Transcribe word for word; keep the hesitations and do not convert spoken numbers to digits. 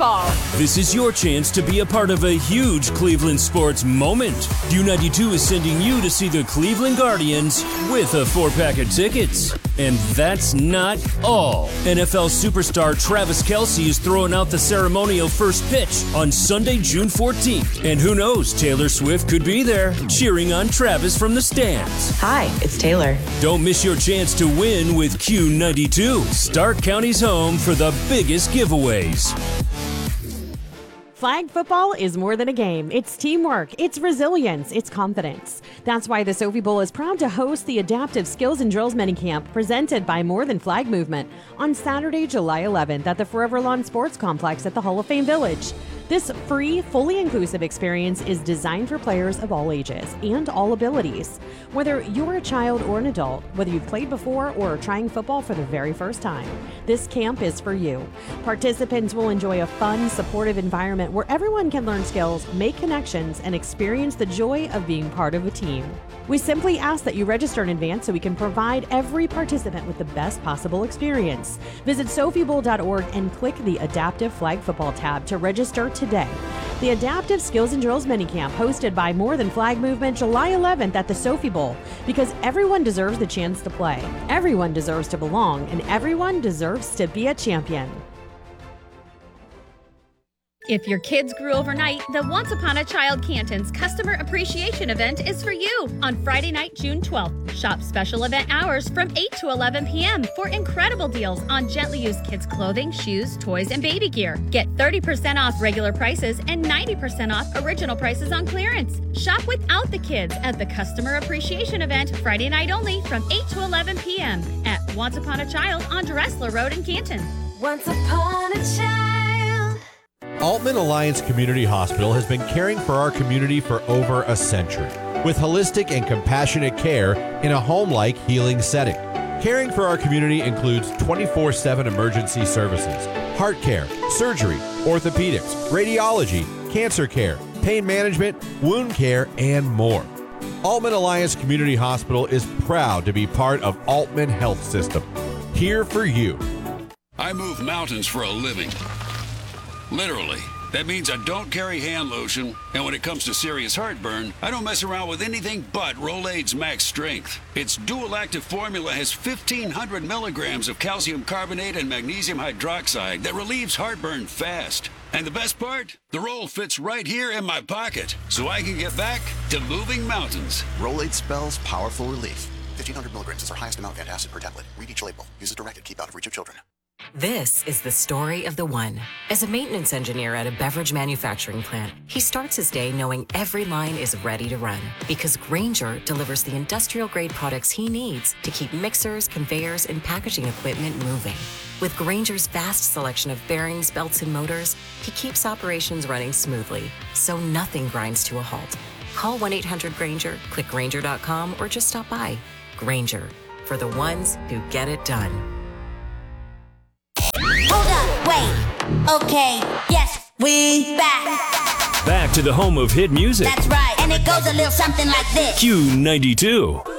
football. This is your chance to be a part of a huge Cleveland sports moment. Q ninety-two is sending you to see the Cleveland Guardians with a four-pack of tickets. And that's not all. N F L superstar Travis Kelce is throwing out the ceremonial first pitch on Sunday, June fourteenth. And who knows, Taylor Swift could be there, cheering on Travis from the stands. Hi, it's Taylor. Don't miss your chance to win with Q ninety-two, Stark County's home for the biggest giveaways. Flag football is more than a game. It's teamwork, it's resilience, it's confidence. That's why the Sophie Bowl is proud to host the Adaptive Skills and Drills Minicamp presented by More Than Flag Movement on Saturday, July eleventh at the Forever Lawn Sports Complex at the Hall of Fame Village. This free, fully inclusive experience is designed for players of all ages and all abilities. Whether you're a child or an adult, whether you've played before or are trying football for the very first time, this camp is for you. Participants will enjoy a fun, supportive environment where everyone can learn skills, make connections, and experience the joy of being part of a team. We simply ask that you register in advance so we can provide every participant with the best possible experience. Visit sophie bowl dot org and click the Adaptive Flag Football tab to register today. The Adaptive Skills and Drills Minicamp, hosted by More Than Flag Movement, July eleventh at the Sophie Bowl, because everyone deserves the chance to play, everyone deserves to belong, and everyone deserves to be a champion. If your kids grew overnight, the Once Upon a Child Canton's Customer Appreciation Event is for you on Friday night, June twelfth. Shop special event hours from eight to eleven p.m. for incredible deals on gently used kids' clothing, shoes, toys, and baby gear. Get thirty percent off regular prices and ninety percent off original prices on clearance. Shop without the kids at the Customer Appreciation Event Friday night only from eight to eleven p.m. at Once Upon a Child on Dressler Road in Canton. Once upon a child. Altman Alliance Community Hospital has been caring for our community for over a century with holistic and compassionate care in a home-like healing setting. Caring for our community includes twenty-four seven emergency services, heart care, surgery, orthopedics, radiology, cancer care, pain management, wound care, and more. Altman Alliance Community Hospital is proud to be part of Altman Health System. Here for you. I move mountains for a living. Literally. That means I don't carry hand lotion, and when it comes to serious heartburn, I don't mess around with anything but Rolaids Max Strength. Its dual-active formula has fifteen hundred milligrams of calcium carbonate and magnesium hydroxide that relieves heartburn fast. And the best part? The roll fits right here in my pocket, so I can get back to moving mountains. Rolaids spells powerful relief. fifteen hundred milligrams is our highest amount of antacid per tablet. Read each label. Use as directed. Keep out of reach of children. This is the story of the one. As a maintenance engineer at a beverage manufacturing plant, he starts his day knowing every line is ready to run because Grainger delivers the industrial-grade products he needs to keep mixers, conveyors, and packaging equipment moving. With Grainger's vast selection of bearings, belts, and motors, he keeps operations running smoothly, so nothing grinds to a halt. Call one eight hundred Grainger, click Grainger dot com, or just stop by. Grainger, for the ones who get it done. Hold up, wait, okay, yes, we back. Back to the home of hit music. That's right, and it goes a little something like this. Q ninety-two.